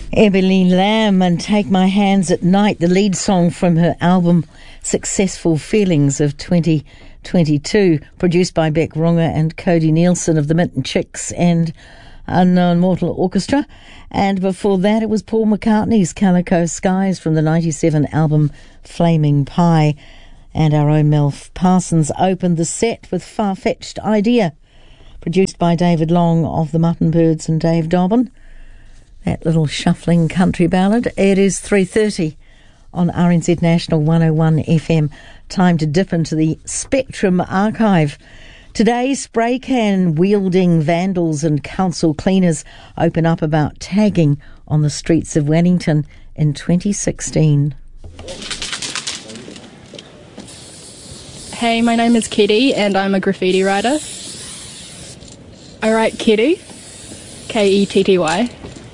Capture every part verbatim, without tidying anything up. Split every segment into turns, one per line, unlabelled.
Ebony Lamb and Take My Hands at Night, the lead song from her album Successful Feelings of twenty twenty-two, produced by Beck Runga and Cody Nielsen of the Mint and Chicks and Unknown Mortal Orchestra. And before that it was Paul McCartney's Calico Skies from the ninety-seven album Flaming Pie. And our own Mel Parsons opened the set with Far-Fetched Idea, produced by David Long of the Mutton Birds and Dave Dobbin. That little shuffling country ballad. It is three thirty on R N Z National one oh one F M. Time to dip into the Spectrum archive. Today, spray can wielding vandals and council cleaners open up about tagging on the streets of Wellington in twenty sixteen.
Hey, my name is Kitty and I'm a graffiti writer. I write Kitty, K E T T Y.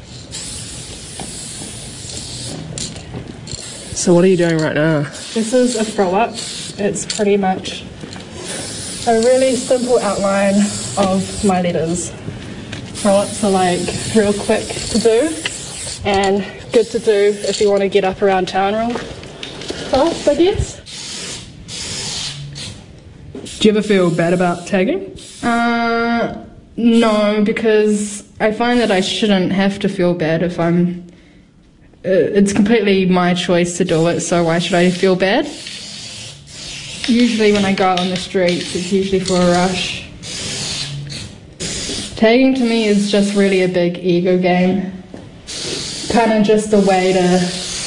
So what are you doing right now?
This is a throw-up. It's pretty much a really simple outline of my letters. Throw-ups are like real quick to do and good to do if you want to get up around town real fast, I guess.
Do you ever feel bad about tagging?
Uh, no, because I find that I shouldn't have to feel bad if I'm... It's completely my choice to do it, so why should I feel bad? Usually when I go out on the streets, it's usually for a rush. Tagging to me is just really a big ego game. Kind of just a way to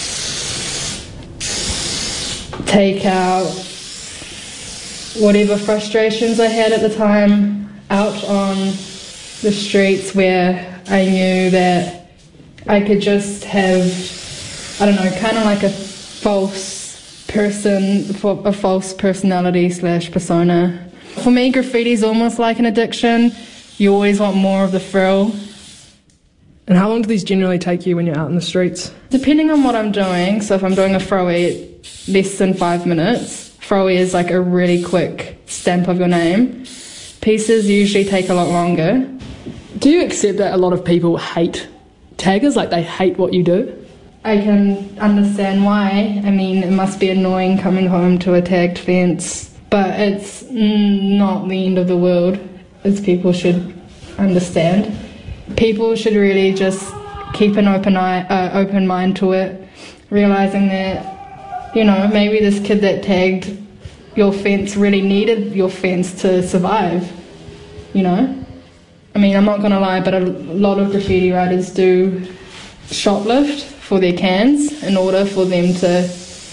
take out whatever frustrations I had at the time out on the streets where I knew that I could just have, I don't know, kind of like a false person, a false personality slash persona. For me, graffiti is almost like an addiction. You always want more of the thrill.
And how long do these generally take you when you're out in the streets?
Depending on what I'm doing, so if I'm doing a throwaway, less than five minutes. Throwaway is like a really quick stamp of your name. Pieces usually take a lot longer.
Do you accept that a lot of people hate taggers, like they hate what you do?
I can understand why. I mean, it must be annoying coming home to a tagged fence, but it's not the end of the world, as people should understand. People should really just keep an open eye, uh, open mind to it, realizing that, you know, maybe this kid that tagged your fence really needed your fence to survive, you know? I mean, I'm not going to lie, but a lot of graffiti writers do shoplift for their cans in order for them to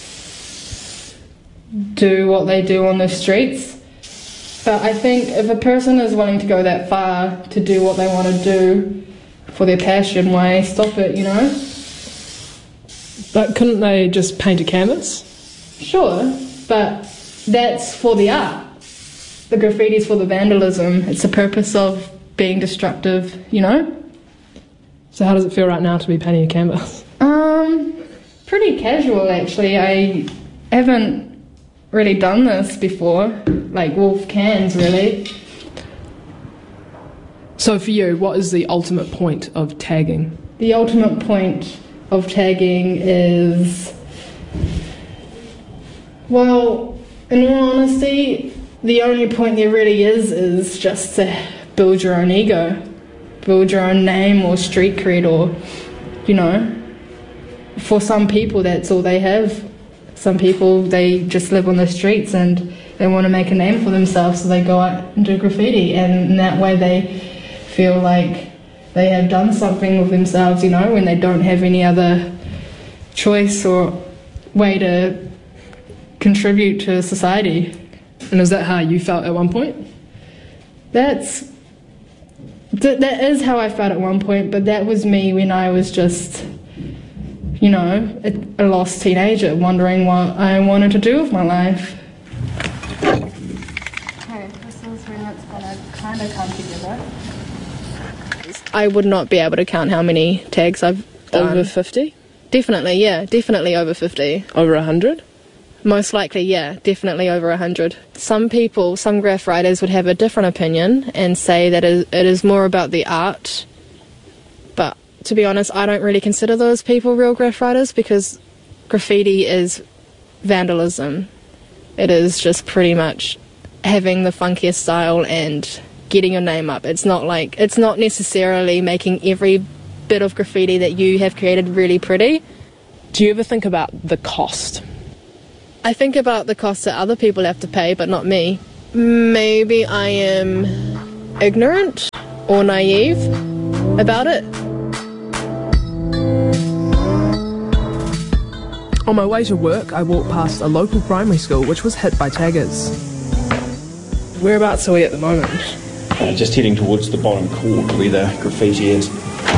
do what they do on the streets. But I think if a person is willing to go that far to do what they want to do for their passion, why stop it, you know?
But couldn't they just paint a canvas?
Sure, but that's for the art. The graffiti's for the vandalism. It's the purpose of being destructive, you know?
So how does it feel right now to be painting a canvas?
Um, pretty casual actually. I haven't really done this before, like wolf cans really.
So for you, what is the ultimate point of tagging?
The ultimate point of tagging is, well, in all honesty, the only point there really is is just to build your own ego, build your own name or street cred, or, you know, for some people that's all they have. Some people, they just live on the streets and they want to make a name for themselves, so they go out and do graffiti, and in that way they feel like they have done something with themselves, you know, when they don't have any other choice or way to contribute to society.
And is that how you felt at one point?
That's Th- that is how I felt at one point, but that was me when I was just, you know, a, a lost teenager wondering what I wanted to do with my life. Okay, this is when it's gonna kind of come together. I would not be able to count how many tags I've done.
Over fifty?
Definitely, yeah, definitely over fifty.
Over one hundred?
Most likely, yeah, definitely over one hundred. Some people, some graph writers would have a different opinion and say that it is more about the art, but To be honest, I don't really consider those people real graph writers because graffiti is vandalism. It is just pretty much having the funkiest style and getting your name up. It's not like, it's not necessarily making every bit of graffiti that you have created really pretty.
Do you ever think about the cost?
I think about the cost that other people have to pay, but not me. Maybe I am ignorant or naive about it.
On my way to work, I walked past a local primary school which was hit by taggers. Whereabouts are we at the moment?
Uh, just heading towards the bottom court where the graffiti is.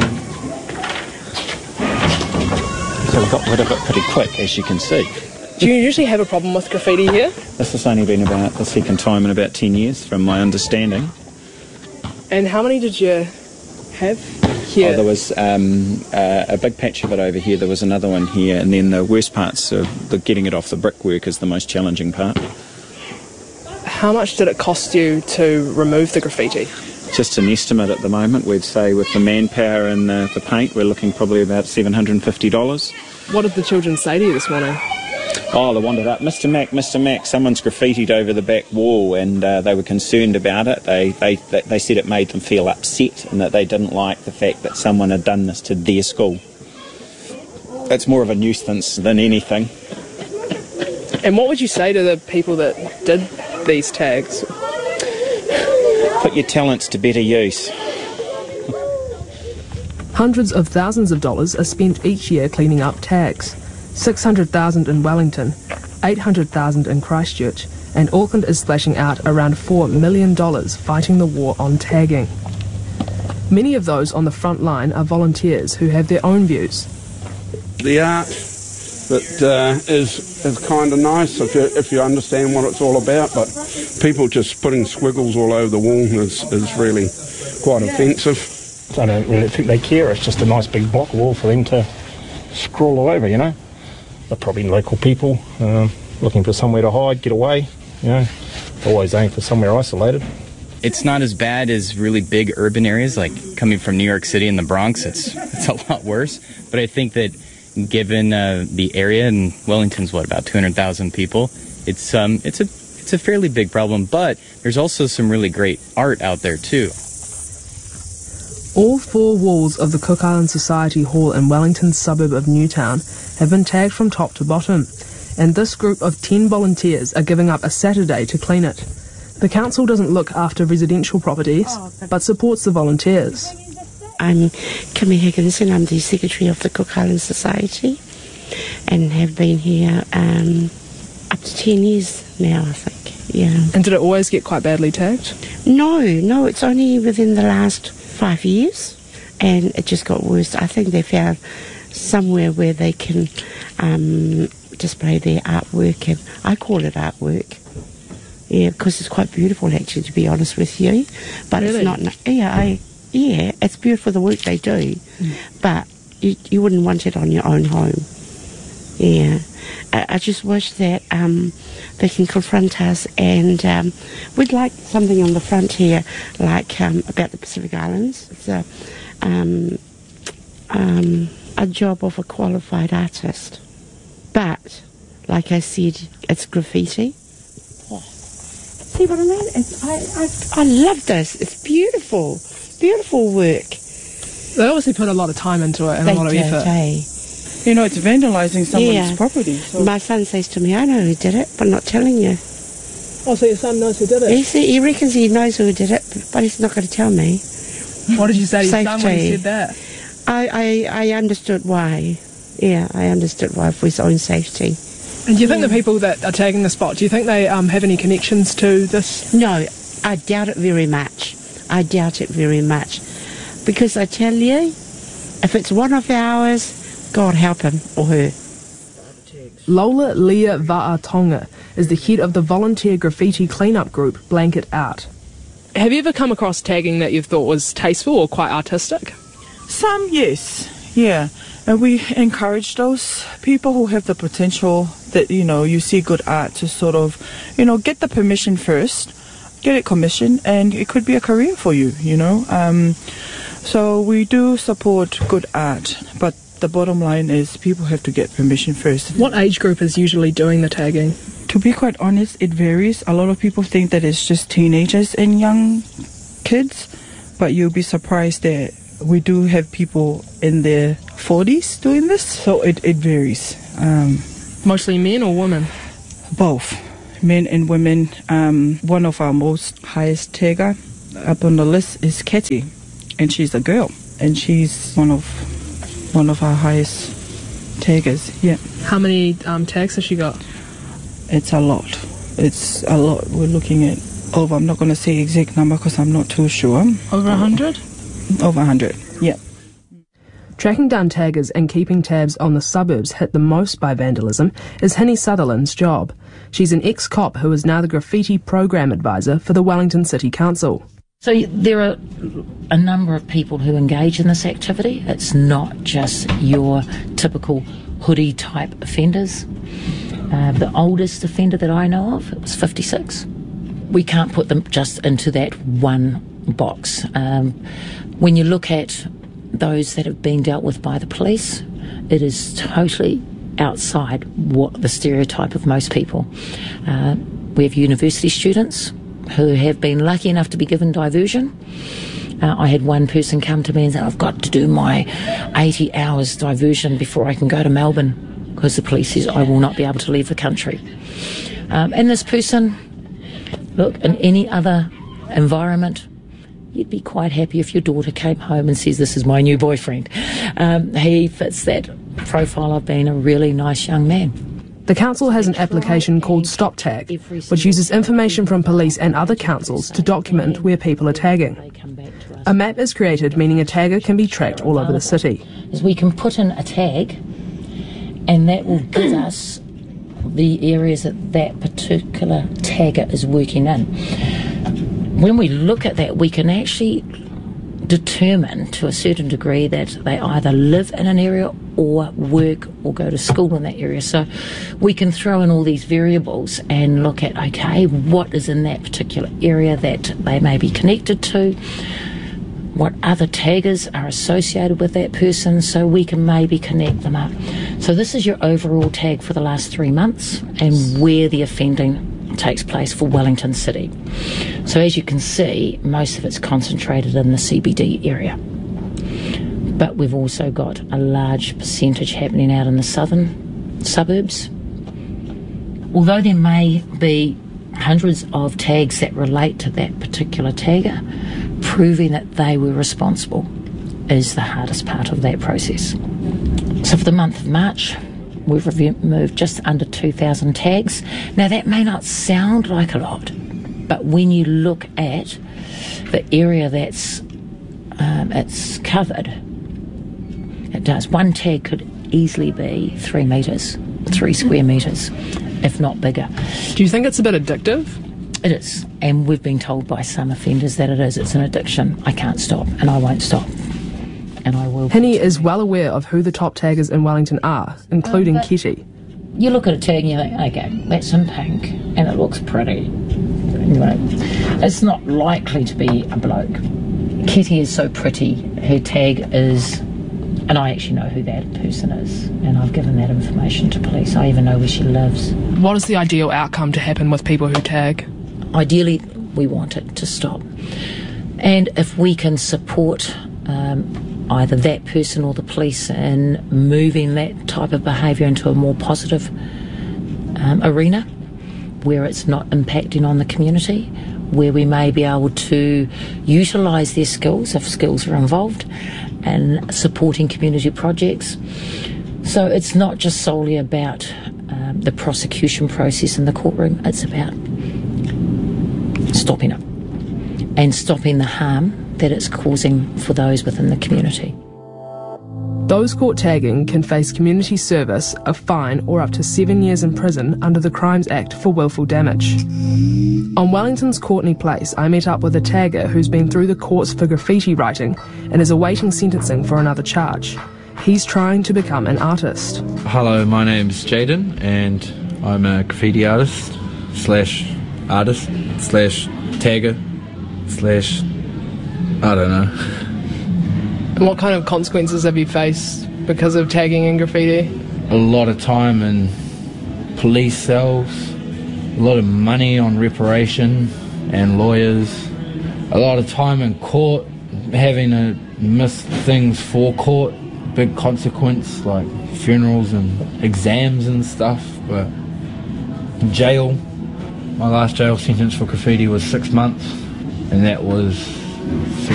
So we got rid of it pretty quick, as you can see.
Do you usually have a problem with graffiti here?
This has only been about the second time in about ten years, from my understanding.
And how many did you have here?
Oh, there was um, uh, a big patch of it over here, there was another one here, and then the worst parts of the getting it off the brickwork is the most challenging part.
How much did it cost you to remove the graffiti?
Just an estimate at the moment, we'd say with the manpower and the, the paint, we're looking probably about seven hundred fifty dollars.
What did the children say to you this morning?
Oh, they wandered up, Mister Mac, Mister Mac, someone's graffitied over the back wall, and uh, they were concerned about it. They, they they said it made them feel upset and that they didn't like the fact that someone had done this to their school. It's more of a nuisance than anything.
And what would you say to the people that did these tags?
Put your talents to better use.
Hundreds of thousands of dollars are spent each year cleaning up tags. six hundred thousand dollars in Wellington, eight hundred thousand dollars in Christchurch, and Auckland is splashing out around four million dollars fighting the war on tagging. Many of those on the front line are volunteers who have their own views.
The art that uh, is is kind of nice if you, if you understand what it's all about, but people just putting squiggles all over the wall is, is really quite offensive.
I don't really think they care. It's just a nice big block wall for them to scroll all over, you know. They're probably local people um, looking for somewhere to hide, get away, you know. Always aim for somewhere isolated.
It's not as bad as really big urban areas, like coming from New York City and the Bronx. It's it's a lot worse. But I think that given uh, the area, and Wellington's what, about two hundred thousand people, it's um it's a it's a fairly big problem. But there's also some really great art out there too.
All four walls of the Cook Island Society Hall in Wellington's suburb of Newtown have been tagged from top to bottom, and this group of ten volunteers are giving up a Saturday to clean it. The council doesn't look after residential properties, but supports the volunteers.
I'm Kimmy Higginson, I'm the Secretary of the Cook Island Society, and have been here um, up to ten years now, I think, yeah.
And did it always get quite badly tagged?
No, no, it's only within the last five years, and it just got worse. I think they found somewhere where they can um, display their artwork, and I call it artwork. Yeah, because it's quite beautiful, actually, to be honest with you. But
really?
It's not. Yeah, I. Yeah, it's beautiful the work they do, mm. but you, you wouldn't want it on your own home. Yeah, I, I just wish that um, they can confront us, and um, we'd like something on the front here, like um, about the Pacific Islands. It's a um, um, a job of a qualified artist, but like I said, it's graffiti. See what I mean? It's, I, I, I love this. It's beautiful. Beautiful work.
They obviously put a lot of time into it and
they
a lot of
did,
effort.
Eh?
You know, it's vandalising someone's
yeah.
property. So.
My son says to me, I know who did it, but not telling you.
Oh, so your son knows who did it?
He, see, he reckons he knows who did it, but he's not going to tell me.
What did you say to your
Safety.
son when he said that?
I, I, I understood why. Yeah, I understood why, for his own safety.
And do you think the people that are tagging the spot, do you think they um, have any connections to this?
No, I doubt it very much. I doubt it very much. Because I tell you, if it's one of ours, God help him or her.
Lola Leah Va'atonga is the head of the volunteer graffiti cleanup group Blanket Art. Have you ever come across tagging that you thought was tasteful or quite artistic?
Some, yes, yeah. And we encourage those people who have the potential that, you know, you see good art to sort of, you know, get the permission first, get it commissioned, and it could be a career for you, you know. Um, So we do support good art, but the bottom line is people have to get permission first.
What age group is usually doing the tagging?
To be quite honest, it varies. A lot of people think that it's just teenagers and young kids, but you'll be surprised that we do have people in their forties doing this, so it, it varies. Um,
Mostly men or women?
Both, men and women. Um, one of our most highest tagger up on the list is Katie, and she's a girl, and she's one of one of our highest taggers. Yeah.
How many um, tags has she got?
It's a lot. It's a lot. We're looking at over. I'm not going to say exact number because I'm not too sure.
Over a hundred?
Over a hundred. Yeah.
Tracking down taggers and keeping tabs on the suburbs hit the most by vandalism is Hinnie Sutherland's job. She's an ex-cop who is now the graffiti program advisor for the Wellington City Council.
So there are a number of people who engage in this activity. It's not just your typical hoodie type offenders. Uh, the oldest offender that I know of, it was fifty-six. We can't put them just into that one box. Um, when you look at those that have been dealt with by the police, it is totally outside what the stereotype of most people. Uh, we have university students who have been lucky enough to be given diversion. Uh, I had one person come to me and say, I've got to do my eighty hours diversion before I can go to Melbourne because the police says I will not be able to leave the country. Um, and this person, look, in any other environment, you'd be quite happy if your daughter came home and says, this is my new boyfriend. Um, he fits that profile of being a really nice young man.
The council has an application called StopTag, which uses information from police and other councils to document where people are tagging. A map is created, meaning a tagger can be tracked all over the city.
Is we can put in a tag, and that will give us the areas that that particular tagger is working in. When we look at that, we can actually determine to a certain degree that they either live in an area or work or go to school in that area. So we can throw in all these variables and look at, okay, what is in that particular area that they may be connected to, what other taggers are associated with that person, so we can maybe connect them up. So this is your overall tag for the last three months and where the offending takes place for Wellington City. So as you can see, most of it's concentrated in the C B D area. But we've also got a large percentage happening out in the southern suburbs. Although there may be hundreds of tags that relate to that particular tagger, proving that they were responsible is the hardest part of that process. So for the month of March, we've removed just under two thousand tags. Now that may not sound like a lot, but when you look at the area that's um, it's covered, it does. One tag could easily be three metres, three square metres, if not bigger.
Do you think it's a bit addictive?
It is, and we've been told by some offenders that it is. It's an addiction. I can't stop, and I won't stop. And I will.
Penny is well aware of who the top taggers in Wellington are, including um, Kitty.
You look at a tag and you think, okay, that's in pink, and it looks pretty. Anyway, it's not likely to be a bloke. Kitty is so pretty. Her tag is, and I actually know who that person is, and I've given that information to police. I even know where she lives.
What is the ideal outcome to happen with people who tag?
Ideally, we want it to stop. And if we can support um, either that person or the police in moving that type of behaviour into a more positive um, arena where it's not impacting on the community, where we may be able to utilise their skills if skills are involved and supporting community projects. So it's not just solely about um, the prosecution process in the courtroom, it's about stopping it and stopping the harm that it's causing for those within the community.
Those caught tagging can face community service, a fine or up to seven years in prison under the Crimes Act for willful damage. On Wellington's Courtney Place, I met up with a tagger who's been through the courts for graffiti writing and is awaiting sentencing for another charge. He's trying to become an artist.
Hello, my name's Jaden and I'm a graffiti artist slash artist slash tagger slash I don't know.
And what kind of consequences have you faced because of tagging and graffiti?
A lot of time in police cells, a lot of money on reparation and lawyers, a lot of time in court, having to miss things for court, big consequence like funerals and exams and stuff. But jail, my last jail sentence for graffiti was six months, and that was